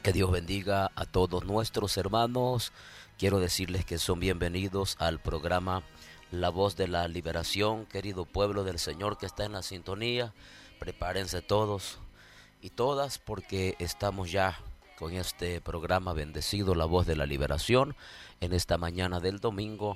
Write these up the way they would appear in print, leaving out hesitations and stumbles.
Que Dios bendiga a todos nuestros hermanos. Quiero decirles que son bienvenidos al programa La Voz de la Liberación, querido pueblo del Señor que está en la sintonía. Prepárense todos y todas porque estamos ya con este programa bendecido, La Voz de la Liberación, en esta mañana del domingo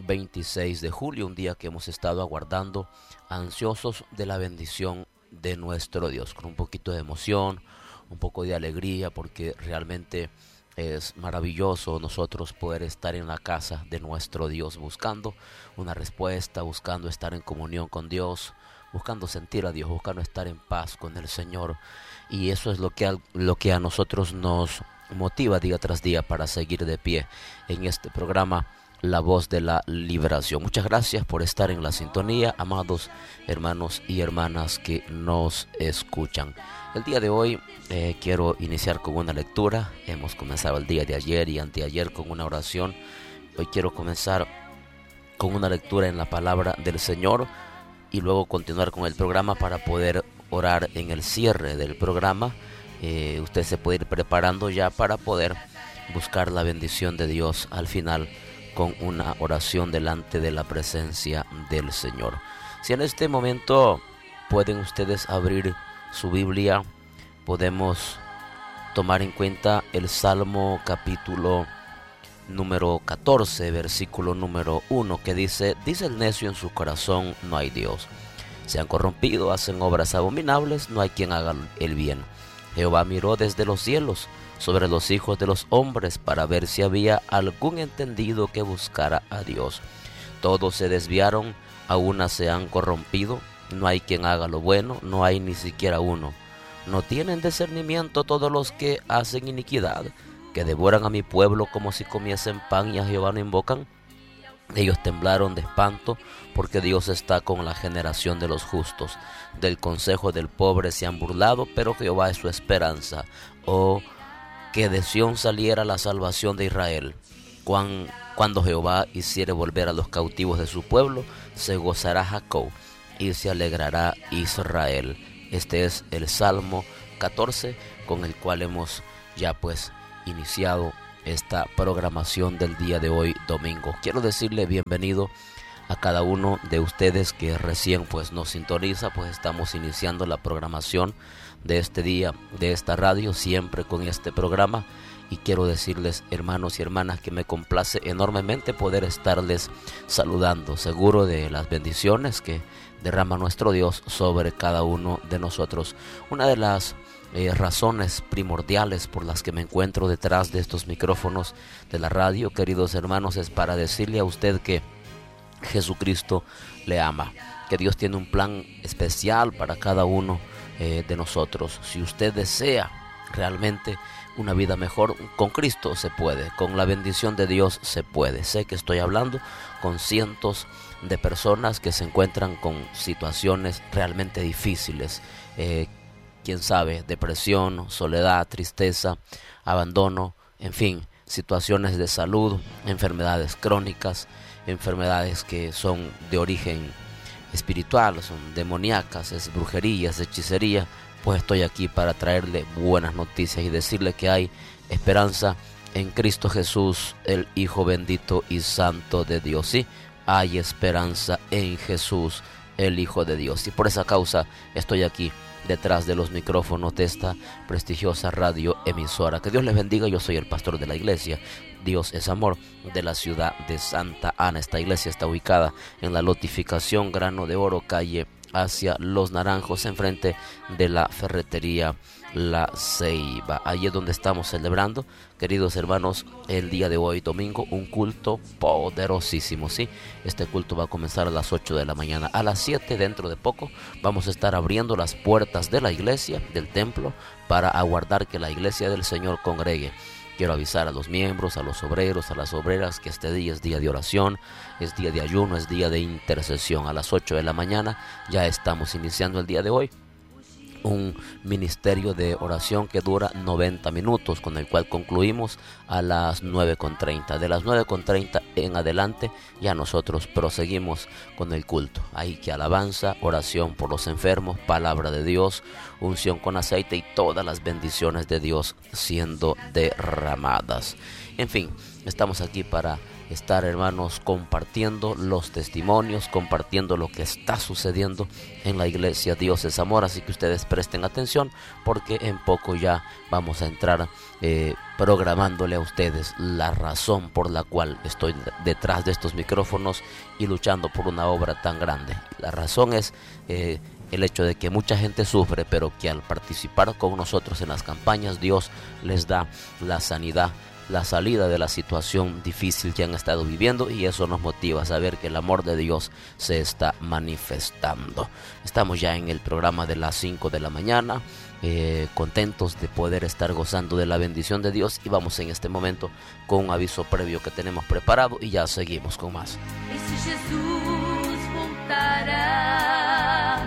26 de julio, un día que hemos estado aguardando ansiosos de la bendición de nuestro Dios, con un poquito de emoción, un poco de alegría, porque realmente es maravilloso nosotros poder estar en la casa de nuestro Dios buscando una respuesta, buscando estar en comunión con Dios, buscando sentir a Dios, buscando estar en paz con el Señor. Y eso es lo que a nosotros nos motiva día tras día para seguir de pie en este programa La Voz de la Liberación. Muchas gracias por estar en la sintonía, amados hermanos y hermanas que nos escuchan. El día de hoy quiero iniciar con una lectura. Hemos comenzado el día de ayer y anteayer con una oración. Hoy quiero comenzar con una lectura en la palabra del Señor y luego continuar con el programa para poder orar en el cierre del programa. Usted se puede ir preparando ya para poder buscar la bendición de Dios al final con una oración delante de la presencia del Señor. Si en este momento pueden ustedes abrir su Biblia, podemos tomar en cuenta el Salmo capítulo número 14, versículo número 1, que dice el necio en su corazón, no hay Dios. Se han corrompido, hacen obras abominables, no hay quien haga el bien. Jehová miró desde los cielos sobre los hijos de los hombres para ver si había algún entendido que buscara a Dios. Todos se desviaron, a una se han corrompido, no hay quien haga lo bueno, no hay ni siquiera uno. No tienen discernimiento todos los que hacen iniquidad, que devoran a mi pueblo como si comiesen pan y a Jehová no invocan. Ellos temblaron de espanto, porque Dios está con la generación de los justos. Del consejo del pobre se han burlado, pero Jehová es su esperanza. Oh, que de Sión saliera la salvación de Israel. Cuando Jehová hiciere volver a los cautivos de su pueblo, se gozará Jacob y se alegrará Israel. Este es el Salmo 14 con el cual hemos ya iniciado esta programación del día de hoy domingo. Quiero decirle bienvenido a cada uno de ustedes que recién nos sintoniza, estamos iniciando la programación de este día, de esta radio, siempre con este programa. Y quiero decirles, hermanos y hermanas, que me complace enormemente poder estarles saludando, seguro de las bendiciones que derrama nuestro Dios sobre cada uno de nosotros. Una de las razones primordiales por las que me encuentro detrás de estos micrófonos de la radio, queridos hermanos, es para decirle a usted que Jesucristo le ama, que Dios tiene un plan especial para cada uno de nosotros. Si usted desea realmente una vida mejor, con Cristo se puede, con la bendición de Dios se puede. Sé que estoy hablando con cientos de personas que se encuentran con situaciones realmente difíciles, quién sabe, depresión, soledad, tristeza, abandono, en fin, situaciones de salud, enfermedades crónicas, enfermedades que son de origen espiritual, son demoníacas, es brujería, es hechicería. Estoy aquí para traerle buenas noticias y decirle que hay esperanza en Cristo Jesús, el Hijo bendito y santo de Dios. Sí, hay esperanza en Jesús, el Hijo de Dios. Y por esa causa estoy aquí detrás de los micrófonos de esta prestigiosa radio emisora. Que Dios les bendiga. Yo soy el pastor de la iglesia Dios es Amor de la ciudad de Santa Ana. Esta iglesia está ubicada en la lotificación Grano de Oro, calle hacia Los Naranjos, enfrente de la ferretería La Ceiba. Allí es donde estamos celebrando, queridos hermanos, el día de hoy domingo, un culto poderosísimo. Sí, este culto va a comenzar a las 8 de la mañana. A las 7, dentro de poco, vamos a estar abriendo las puertas de la iglesia, del templo, para aguardar que la iglesia del Señor congregue. Quiero avisar a los miembros, a los obreros, a las obreras que este día es día de oración, es día de ayuno, es día de intercesión. A las 8 de la mañana ya estamos iniciando el día de hoy un ministerio de oración que dura 90 minutos, con el cual concluimos a las 9:30. De las 9:30 en adelante ya nosotros proseguimos con el culto. Ahí que alabanza, oración por los enfermos, palabra de Dios, unción con aceite y todas las bendiciones de Dios siendo derramadas. En fin, estamos aquí para estar, hermanos, compartiendo los testimonios, compartiendo lo que está sucediendo en la iglesia Dios es Amor. Así que ustedes presten atención, porque en poco ya vamos a entrar programándole a ustedes la razón por la cual estoy detrás de estos micrófonos y luchando por una obra tan grande. La razón es el hecho de que mucha gente sufre, pero que al participar con nosotros en las campañas, Dios les da la sanidad, la salida de la situación difícil que han estado viviendo, y eso nos motiva a saber que el amor de Dios se está manifestando. Estamos ya en el programa de las 5 de la mañana, contentos de poder estar gozando de la bendición de Dios, y vamos en este momento con un aviso previo que tenemos preparado y ya seguimos con más. Y si Jesús voltara.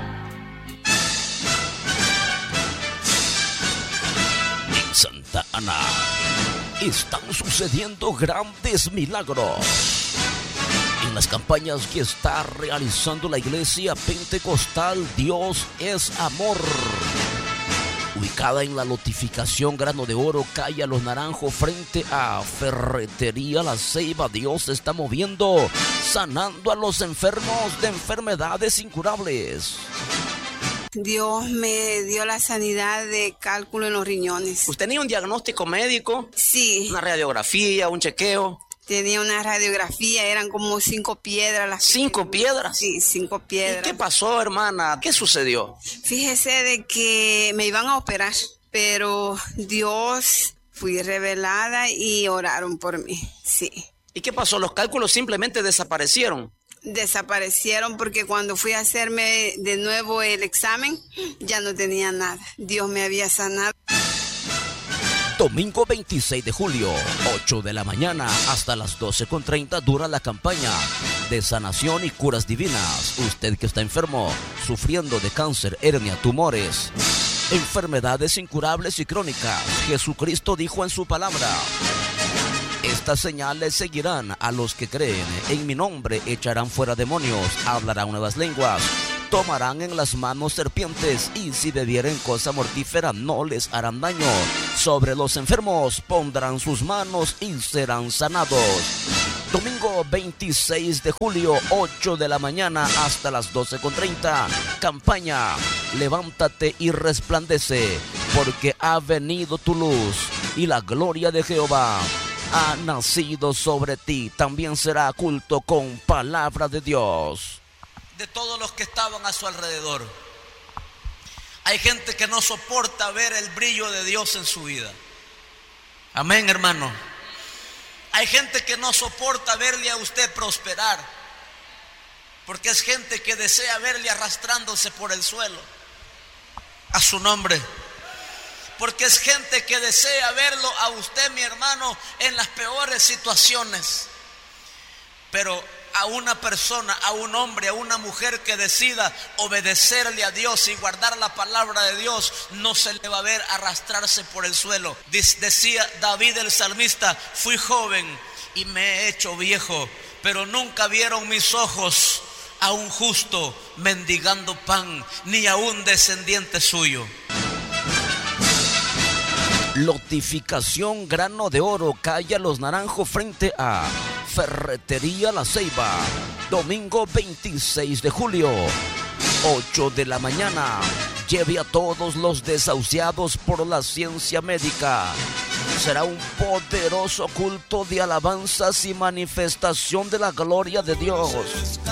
En Santa Ana están sucediendo grandes milagros. En las campañas que está realizando la iglesia pentecostal Dios es Amor, ubicada en la lotificación Grano de Oro, calle Los Naranjos, frente a Ferretería La Ceiba, Dios se está moviendo, sanando a los enfermos de enfermedades incurables. Dios me dio la sanidad de cálculo en los riñones. ¿Usted tenía un diagnóstico médico? Sí. ¿Una radiografía, un chequeo? Tenía una radiografía, eran como 5 piedras. Las ¿5 piedras? Sí, 5 piedras. ¿Y qué pasó, hermana? ¿Qué sucedió? Fíjese de que me iban a operar, pero Dios, fui revelada y oraron por mí, sí. ¿Y qué pasó? ¿Los cálculos simplemente desaparecieron? Desaparecieron porque cuando fui a hacerme de nuevo el examen, ya no tenía nada. Dios me había sanado. Domingo 26 de julio, 8 de la mañana hasta las 12:30 dura la campaña de sanación y curas divinas. Usted que está enfermo, sufriendo de cáncer, hernia, tumores, enfermedades incurables y crónicas, Jesucristo dijo en su palabra: estas señales seguirán a los que creen. En mi nombre echarán fuera demonios, hablarán nuevas lenguas, tomarán en las manos serpientes, y si bebieren cosa mortífera no les harán daño. Sobre los enfermos pondrán sus manos y serán sanados. Domingo 26 de julio, 8 de la mañana hasta las 12:30. Campaña Levántate y resplandece, porque ha venido tu luz y la gloria de Jehová ha nacido sobre ti. También será culto con palabra de Dios. De todos los que estaban a su alrededor, hay gente que no soporta ver el brillo de Dios en su vida. Amén, hermano. Hay gente que no soporta verle a usted prosperar, porque es gente que desea verle arrastrándose por el suelo. A su nombre. Porque es gente que desea verlo a usted, mi hermano, en las peores situaciones. Pero a una persona, a un hombre, a una mujer que decida obedecerle a Dios y guardar la palabra de Dios, no se le va a ver arrastrarse por el suelo. Decía David el salmista: fui joven y me he hecho viejo, pero nunca vieron mis ojos a un justo mendigando pan, ni a un descendiente suyo. Lotificación Grano de Oro, calle Los Naranjos, frente a Ferretería La Ceiba. Domingo 26 de julio, 8 de la mañana. Lleve a todos los desahuciados por la ciencia médica. Será un poderoso culto de alabanzas y manifestación de la gloria de Dios.